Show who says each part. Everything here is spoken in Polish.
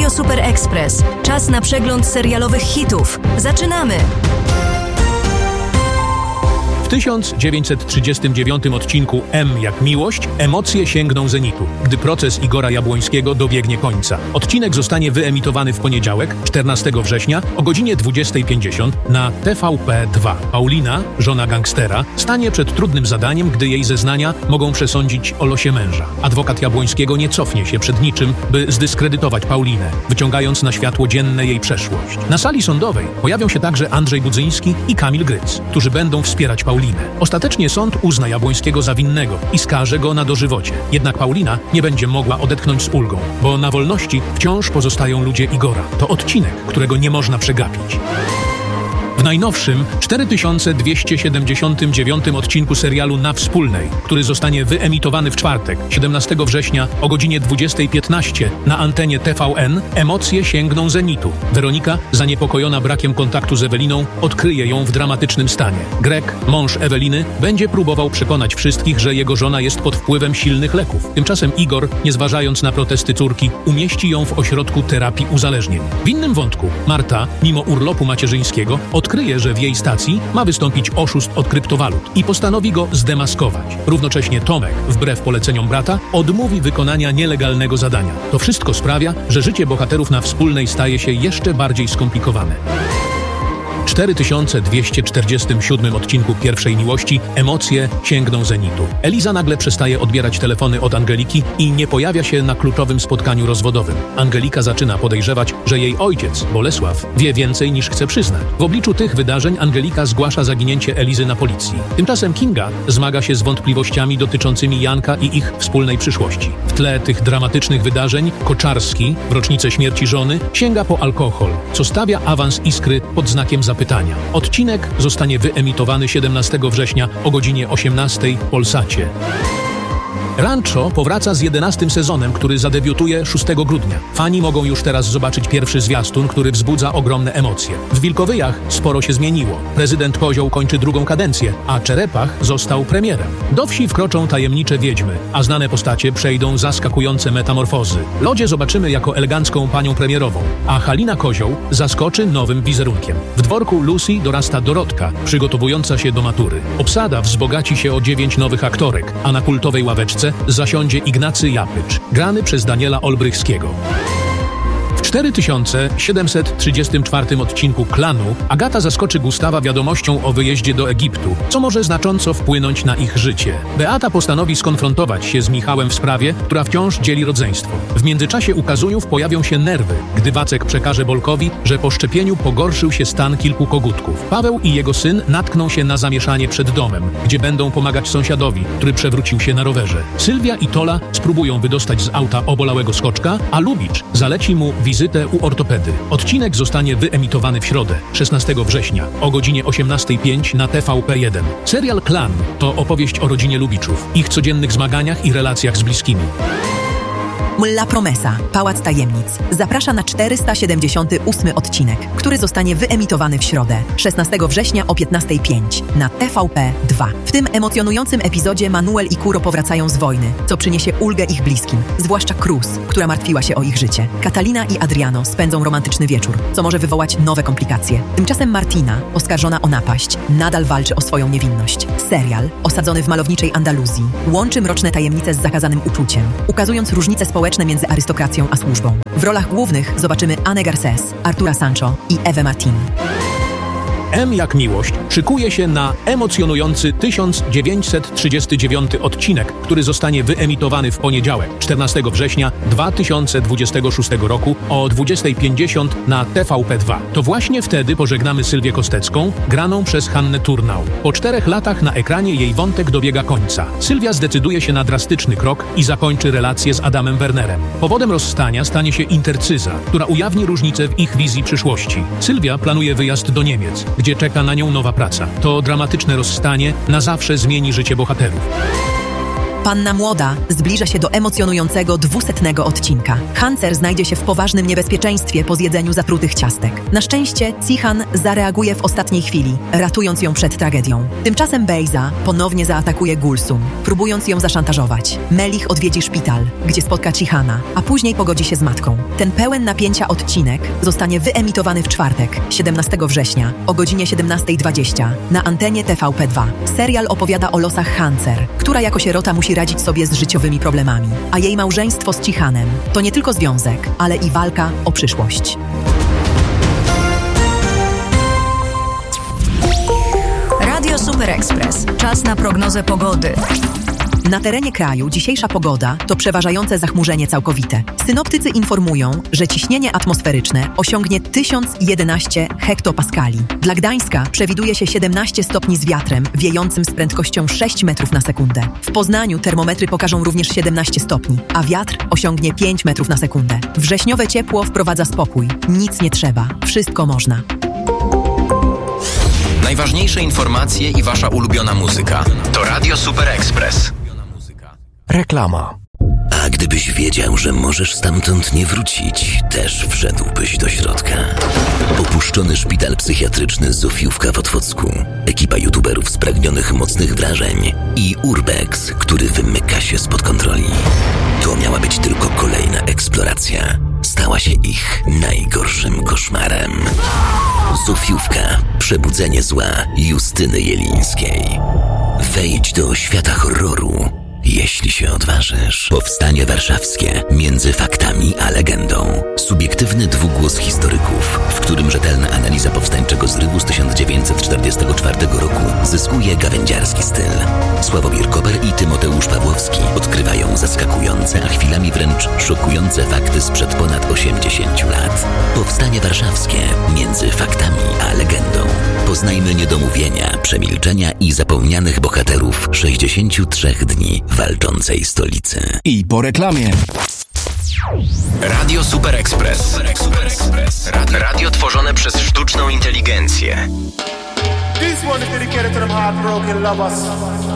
Speaker 1: Radio Super Express. Czas na przegląd serialowych hitów. Zaczynamy!
Speaker 2: W 1939 odcinku M jak miłość emocje sięgną zenitu, gdy proces Igora Jabłońskiego dobiegnie końca. Odcinek zostanie wyemitowany w poniedziałek, 14 września o godzinie 20:50 na TVP2. Paulina, żona gangstera, stanie przed trudnym zadaniem, gdy jej zeznania mogą przesądzić o losie męża. Adwokat Jabłońskiego nie cofnie się przed niczym, by zdyskredytować Paulinę, wyciągając na światło dzienne jej przeszłość. Na sali sądowej pojawią się także Andrzej Budzyński i Kamil Gryc, którzy będą wspierać Paulinę. Ostatecznie sąd uzna Jabłońskiego za winnego i skaże go na dożywocie. Jednak Paulina nie będzie mogła odetchnąć z ulgą, bo na wolności wciąż pozostają ludzie Igora. To odcinek, którego nie można przegapić. W najnowszym 4279 odcinku serialu Na Wspólnej, który zostanie wyemitowany w czwartek, 17 września o godzinie 20:15 na antenie TVN, emocje sięgną zenitu. Weronika, zaniepokojona brakiem kontaktu z Eweliną, odkryje ją w dramatycznym stanie. Greg, mąż Eweliny, będzie próbował przekonać wszystkich, że jego żona jest pod wpływem silnych leków. Tymczasem Igor, nie zważając na protesty córki, umieści ją w ośrodku terapii uzależnień. W innym wątku Marta, mimo urlopu macierzyńskiego, odkryje, że w jej stacji ma wystąpić oszust od kryptowalut i postanowi go zdemaskować. Równocześnie Tomek, wbrew poleceniom brata, odmówi wykonania nielegalnego zadania. To wszystko sprawia, że życie bohaterów Na Wspólnej staje się jeszcze bardziej skomplikowane. W 4247 odcinku Pierwszej Miłości emocje sięgną zenitu. Eliza nagle przestaje odbierać telefony od Angeliki i nie pojawia się na kluczowym spotkaniu rozwodowym. Angelika zaczyna podejrzewać, że jej ojciec, Bolesław, wie więcej niż chce przyznać. W obliczu tych wydarzeń Angelika zgłasza zaginięcie Elizy na policji. Tymczasem Kinga zmaga się z wątpliwościami dotyczącymi Janka i ich wspólnej przyszłości. W tle tych dramatycznych wydarzeń Koczarski, w rocznicę śmierci żony, sięga po alkohol, co stawia awans Iskry pod znakiem zapytania. Odcinek zostanie wyemitowany 17 września o godzinie 18:00 w Polsacie. Rancho powraca z 11. sezonem, który zadebiutuje 6 grudnia. Fani mogą już teraz zobaczyć pierwszy zwiastun, który wzbudza ogromne emocje. W Wilkowyjach sporo się zmieniło. Prezydent Kozioł kończy drugą kadencję, a Czerepach został premierem. Do wsi wkroczą tajemnicze wiedźmy, a znane postacie przejdą zaskakujące metamorfozy. Lodzie zobaczymy jako elegancką panią premierową, a Halina Kozioł zaskoczy nowym wizerunkiem. W dworku Lucy dorasta Dorotka, przygotowująca się do matury. Obsada wzbogaci się o 9 nowych aktorek, a na kultowej ławeczce zasiądzie Ignacy Japycz, grany przez Daniela Olbrychskiego. W 4734 odcinku Klanu Agata zaskoczy Gustawa wiadomością o wyjeździe do Egiptu, co może znacząco wpłynąć na ich życie. Beata postanowi skonfrontować się z Michałem w sprawie, która wciąż dzieli rodzeństwo. W międzyczasie u Kazujów pojawią się nerwy, gdy Wacek przekaże Bolkowi, że po szczepieniu pogorszył się stan kilku kogutków. Paweł i jego syn natkną się na zamieszanie przed domem, gdzie będą pomagać sąsiadowi, który przewrócił się na rowerze. Sylwia i Tola spróbują wydostać z auta obolałego skoczka, a Lubicz zaleci mu wizytę u ortopedy. Odcinek zostanie wyemitowany w środę, 16 września, o godzinie 18:05 na TVP1. Serial Klan to opowieść o rodzinie Lubiczów, ich codziennych zmaganiach i relacjach z bliskimi.
Speaker 3: La Promesa, Pałac Tajemnic, zaprasza na 478 odcinek, który zostanie wyemitowany w środę, 16 września o 15:05 na TVP2. W tym emocjonującym epizodzie Manuel i Kuro powracają z wojny, co przyniesie ulgę ich bliskim, zwłaszcza Cruz, która martwiła się o ich życie. Catalina i Adriano spędzą romantyczny wieczór, co może wywołać nowe komplikacje. Tymczasem Martina, oskarżona o napaść, nadal walczy o swoją niewinność. Serial, osadzony w malowniczej Andaluzji, łączy mroczne tajemnice z zakazanym uczuciem, ukazując różnice społeczne między arystokracją a służbą. W rolach głównych zobaczymy Anę Garcés, Artura Sancho i Ewę Martin.
Speaker 2: M jak miłość szykuje się na emocjonujący 1939 odcinek, który zostanie wyemitowany w poniedziałek, 14 września 2026 roku o 20:50 na TVP2. To właśnie wtedy pożegnamy Sylwię Kostecką, graną przez Hannę Turnau. Po 4 latach na ekranie jej wątek dobiega końca. Sylwia zdecyduje się na drastyczny krok i zakończy relację z Adamem Wernerem. Powodem rozstania stanie się intercyza, która ujawni różnice w ich wizji przyszłości. Sylwia planuje wyjazd do Niemiec, gdzie czeka na nią nowa praca. To dramatyczne rozstanie na zawsze zmieni życie bohaterów.
Speaker 3: Panna Młoda zbliża się do emocjonującego 200. odcinka. Hancer znajdzie się w poważnym niebezpieczeństwie po zjedzeniu zatrutych ciastek. Na szczęście Cihan zareaguje w ostatniej chwili, ratując ją przed tragedią. Tymczasem Bejza ponownie zaatakuje Gulsum, próbując ją zaszantażować. Melich odwiedzi szpital, gdzie spotka Cihana, a później pogodzi się z matką. Ten pełen napięcia odcinek zostanie wyemitowany w czwartek, 17 września, o godzinie 17:20 na antenie TVP2. Serial opowiada o losach Hancer, która jako sierota musi radzić sobie z życiowymi problemami, a jej małżeństwo z Cihanem to nie tylko związek, ale i walka o przyszłość.
Speaker 1: Radio Super Express. Czas na prognozę pogody.
Speaker 3: Na terenie kraju dzisiejsza pogoda to przeważające zachmurzenie całkowite. Synoptycy informują, że ciśnienie atmosferyczne osiągnie 1011 hektopaskali. Dla Gdańska przewiduje się 17 stopni z wiatrem wiejącym z prędkością 6 metrów na sekundę. W Poznaniu termometry pokażą również 17 stopni, a wiatr osiągnie 5 metrów na sekundę. Wrześniowe ciepło wprowadza spokój. Nic nie trzeba. Wszystko można.
Speaker 4: Najważniejsze informacje i wasza ulubiona muzyka to Radio Super Express.
Speaker 5: Reklama.
Speaker 6: A gdybyś wiedział, że możesz stamtąd nie wrócić, też wszedłbyś do środka. Opuszczony szpital psychiatryczny Zofiówka w Otwocku, ekipa youtuberów spragnionych mocnych wrażeń i Urbex, który wymyka się spod kontroli. To miała być tylko kolejna eksploracja. Stała się ich najgorszym koszmarem. Zofiówka. Przebudzenie zła Justyny Jelińskiej. Wejdź do świata horroru, jeśli się odważysz. Powstanie warszawskie między faktami a legendą. Subiektywny dwugłos historyków, w którym rzetelna analiza powstańczego zrywu z 1944 roku zyskuje gawędziarski styl. Sławomir Koper i Tymoteusz Pawłowski odkrywają zaskakujące, a chwilami wręcz szokujące fakty sprzed ponad 80 lat. Powstanie warszawskie między faktami a legendą. Poznajmy niedomówienia, przemilczenia i zapomnianych bohaterów 63 dni walczącej stolicy.
Speaker 5: I po reklamie.
Speaker 4: Radio Super Express. Radio tworzone przez sztuczną inteligencję.
Speaker 7: This one is dedicated to them heartbroken lovers.